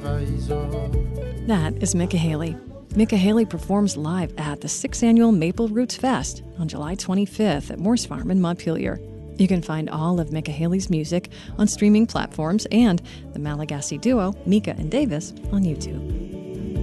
That is Micah Haley. Micah Haley performs live at the 6th Annual Maple Roots Fest on July 25th at Morse Farm in Montpelier. You can find all of Micah Haley's music on streaming platforms and the Malagasy duo Mika and Davis on YouTube.